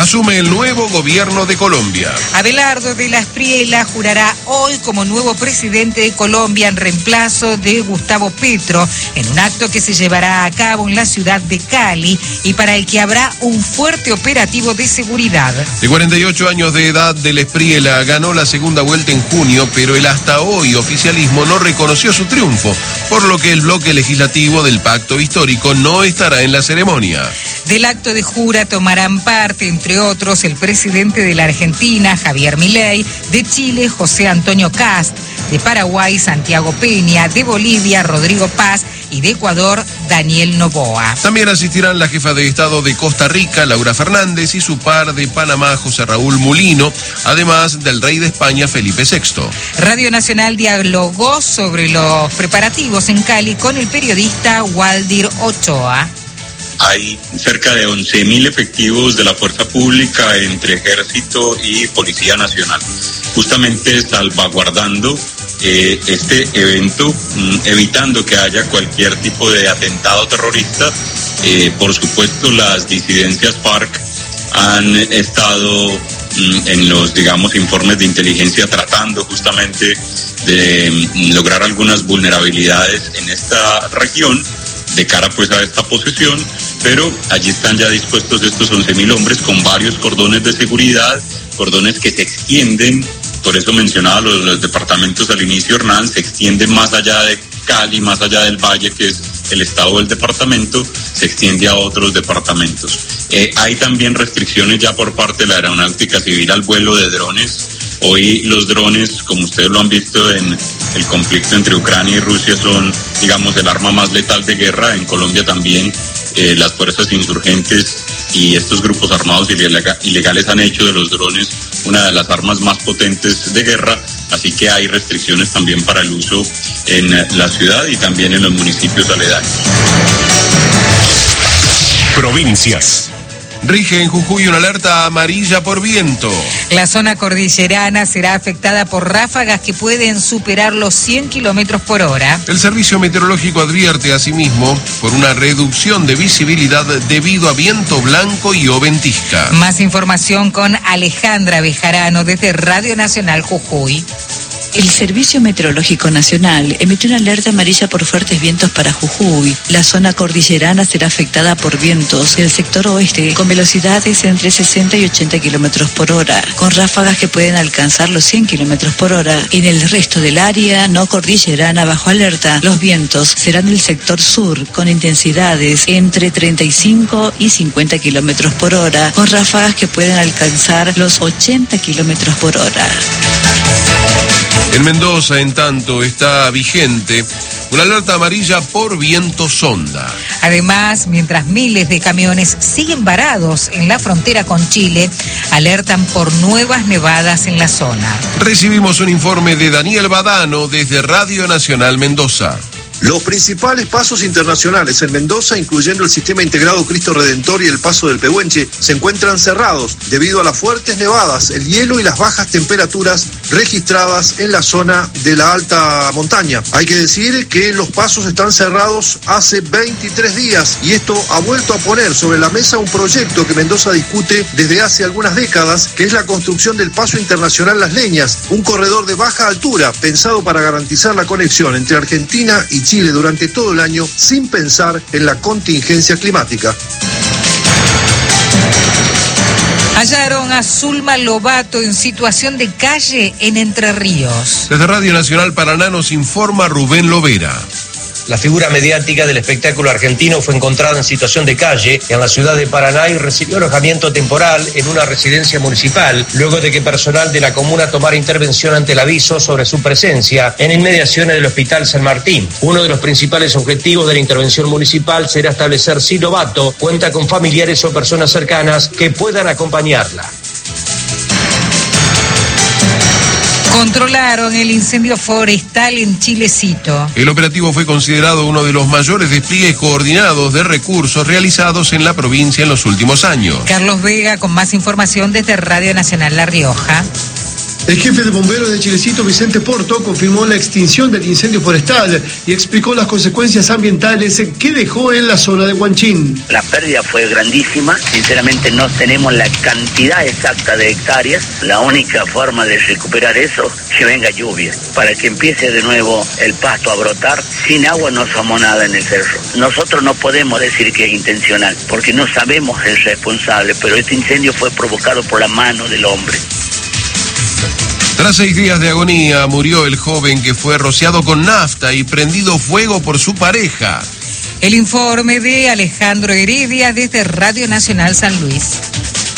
Asume el nuevo gobierno de Colombia. Abelardo de la Espriella jurará hoy como nuevo presidente de Colombia en reemplazo de Gustavo Petro, en un acto que se llevará a cabo en la ciudad de Cali y para el que habrá un fuerte operativo de seguridad. De 48 años de edad, de la Espriella ganó la segunda vuelta en junio, pero el hasta hoy oficialismo no reconoció su triunfo, por lo que el bloque legislativo del pacto histórico no estará en la ceremonia. Del acto de jura tomarán parte, entre otros, el presidente de la Argentina, Javier Milei, de Chile, José Antonio Kast, de Paraguay, Santiago Peña, de Bolivia, Rodrigo Paz y de Ecuador, Daniel Noboa. También asistirán la jefa de Estado de Costa Rica, Laura Fernández, y su par de Panamá, José Raúl Mulino, además del rey de España, Felipe VI. Radio Nacional dialogó sobre los preparativos en Cali con el periodista Waldir Ochoa. Hay cerca de 11.000 efectivos de la fuerza pública entre Ejército y Policía Nacional, justamente salvaguardando este evento, evitando que haya cualquier tipo de atentado terrorista. Por supuesto, las disidencias FARC han estado en los, informes de inteligencia tratando justamente de lograr algunas vulnerabilidades en esta región de cara pues a esta posesión, pero allí están ya dispuestos estos 11.000 hombres con varios cordones de seguridad, cordones que se extienden, por eso mencionaba los departamentos al inicio, Hernán, se extienden más allá de Cali, más allá del valle, que es el estado del departamento, se extiende a otros departamentos. Hay también restricciones ya por parte de la Aeronáutica Civil al vuelo de drones. Hoy los drones, como ustedes lo han visto en el conflicto entre Ucrania y Rusia, son, el arma más letal de guerra. En Colombia también las fuerzas insurgentes y estos grupos armados ilegales han hecho de los drones una de las armas más potentes de guerra, así que hay restricciones también para el uso en la ciudad y también en los municipios aledaños. Provincias. Rige en Jujuy una alerta amarilla por viento. La zona cordillerana será afectada por ráfagas que pueden superar los 100 kilómetros por hora. El Servicio Meteorológico advierte asimismo por una reducción de visibilidad debido a viento blanco y o ventisca. Más información con Alejandra Bejarano desde Radio Nacional Jujuy. El Servicio Meteorológico Nacional emitió una alerta amarilla por fuertes vientos para Jujuy. La zona cordillerana será afectada por vientos del sector oeste con velocidades entre 60 y 80 kilómetros por hora, con ráfagas que pueden alcanzar los 100 kilómetros por hora. En el resto del área no cordillerana bajo alerta, los vientos serán del sector sur con intensidades entre 35 y 50 kilómetros por hora, con ráfagas que pueden alcanzar los 80 kilómetros por hora. En Mendoza, en tanto, está vigente una alerta amarilla por viento sonda. Además, mientras miles de camiones siguen varados en la frontera con Chile, alertan por nuevas nevadas en la zona. Recibimos un informe de Daniel Badano desde Radio Nacional Mendoza. Los principales pasos internacionales en Mendoza, incluyendo el Sistema Integrado Cristo Redentor y el Paso del Pehuenche, se encuentran cerrados debido a las fuertes nevadas, el hielo y las bajas temperaturas registradas en la zona de la alta montaña. Hay que decir que los pasos están cerrados hace 23 días y esto ha vuelto a poner sobre la mesa un proyecto que Mendoza discute desde hace algunas décadas, que es la construcción del Paso Internacional Las Leñas, un corredor de baja altura pensado para garantizar la conexión entre Argentina y Chile durante todo el año sin pensar en la contingencia climática. Hallaron a Zulma Lobato en situación de calle en Entre Ríos. Desde Radio Nacional Paraná nos informa Rubén Lovera. La figura mediática del espectáculo argentino fue encontrada en situación de calle en la ciudad de Paraná y recibió alojamiento temporal en una residencia municipal, luego de que personal de la comuna tomara intervención ante el aviso sobre su presencia en inmediaciones del Hospital San Martín. Uno de los principales objetivos de la intervención municipal será establecer si Lobato cuenta con familiares o personas cercanas que puedan acompañarla. Controlaron el incendio forestal en Chilecito. El operativo fue considerado uno de los mayores despliegues coordinados de recursos realizados en la provincia en los últimos años. Carlos Vega con más información desde Radio Nacional La Rioja. El jefe de bomberos de Chilecito, Vicente Porto, confirmó la extinción del incendio forestal y explicó las consecuencias ambientales que dejó en la zona de Huanchín. La pérdida fue grandísima, sinceramente no tenemos la cantidad exacta de hectáreas. La única forma de recuperar eso es que venga lluvia, para que empiece de nuevo el pasto a brotar. Sin agua no somos nada en el cerro. Nosotros no podemos decir que es intencional, porque no sabemos el responsable, pero este incendio fue provocado por la mano del hombre. Tras 6 días de agonía, murió el joven que fue rociado con nafta y prendido fuego por su pareja. El informe de Alejandro Heredia desde Radio Nacional San Luis.